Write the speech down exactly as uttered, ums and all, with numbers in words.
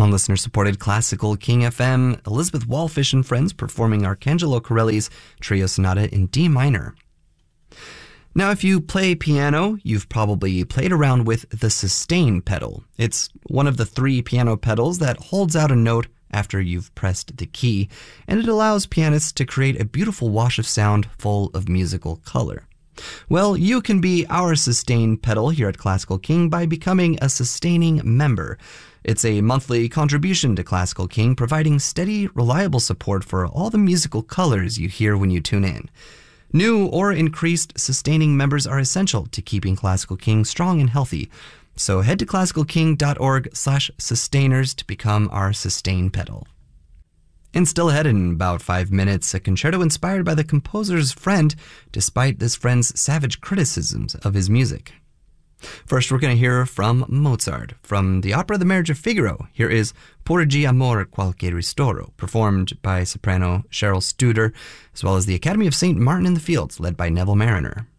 On listener-supported Classical King F M, Elizabeth Wallfish and friends performing Arcangelo Corelli's Trio Sonata in D minor. Now, if you play piano, you've probably played around with the sustain pedal. It's one of the three piano pedals that holds out a note after you've pressed the key, and it allows pianists to create a beautiful wash of sound full of musical color. Well, you can be our sustain pedal here at Classical King by becoming a sustaining member. It's a monthly contribution to Classical King, providing steady, reliable support for all the musical colors you hear when you tune in. New or increased sustaining members are essential to keeping Classical King strong and healthy. So head to classicalking.org slash sustainers to become our sustain pedal. And still ahead in about five minutes, a concerto inspired by the composer's friend, despite this friend's savage criticisms of his music. First, we're going to hear from Mozart. From the opera The Marriage of Figaro, here is Porgi amor qualche ristoro, performed by soprano Cheryl Studer, as well as the Academy of Saint Martin in the Fields, led by Neville Mariner.